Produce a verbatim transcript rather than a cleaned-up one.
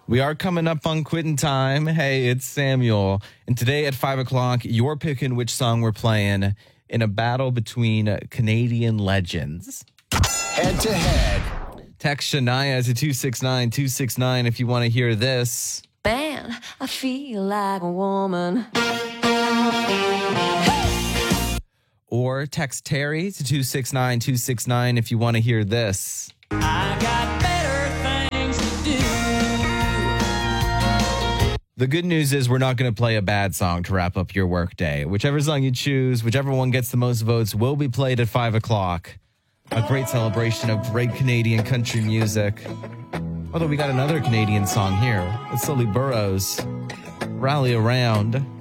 We are coming up on quitting time. Hey, it's Samuel. And today at five o'clock, you're picking which song we're playing in a battle between Canadian legends. Head to head. Text Shania to two six nine two six nine if you want to hear this. Man, I feel like a woman. Or text Terry to two six nine two six nine if you want to hear this. I got better things to do. The good news is we're not going to play a bad song to wrap up your workday. Whichever song you choose, whichever one gets the most votes will be played at five o'clock. A great celebration of great Canadian country music. Although we got another Canadian song here. It's Sully Burrows. Rally Around.